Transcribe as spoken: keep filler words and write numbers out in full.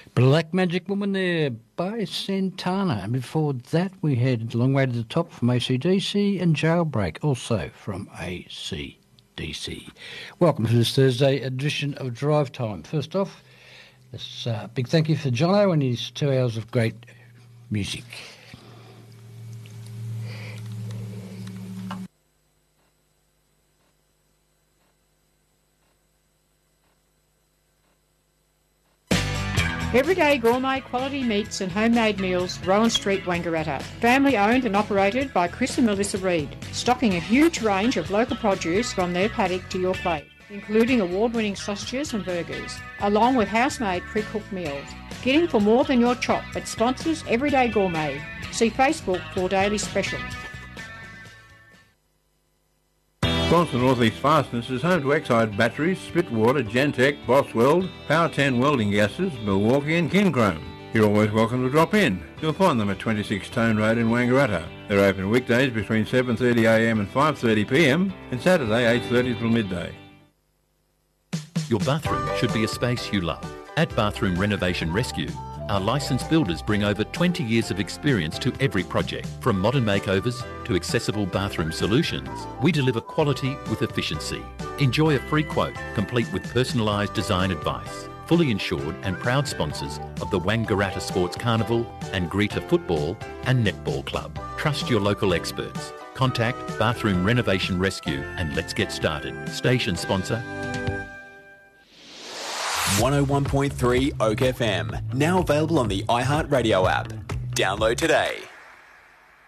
Black Magic Woman there by Santana. And before that, we had Long Way to the Top from A C D C and Jailbreak, also from A C D C. Welcome to this Thursday edition of Drive Time. First off, this uh, big thank you for Jono and his two hours of great music. Everyday gourmet quality meats and homemade meals, Rowan Street, Wangaratta. Family owned and operated by Chris and Melissa Reid, stocking a huge range of local produce from their paddock to your plate, including award-winning sausages and burgers, along with house-made pre-cooked meals. Getting for more than your chop, but sponsors Everyday Gourmet. See Facebook for daily specials. Sponsor Northeast Fastness is home to Exide Batteries, Spitwater, Gentech, Bosweld, Power ten Welding Gases, Milwaukee and Kinchrome. You're always welcome to drop in. You'll find them at twenty-six Tone Road in Wangaratta. They're open weekdays between seven thirty a m and five thirty p m and Saturday eight thirty till midday. Your bathroom should be a space you love. At Bathroom Renovation Rescue, our licensed builders bring over twenty years of experience to every project. From modern makeovers to accessible bathroom solutions, we deliver quality with efficiency. Enjoy a free quote, complete with personalised design advice. Fully insured and proud sponsors of the Wangaratta Sports Carnival and Greta Football and Netball Club. Trust your local experts. Contact Bathroom Renovation Rescue and let's get started. Station sponsor one oh one point three Oak F M, now available on the iHeartRadio app. Download today.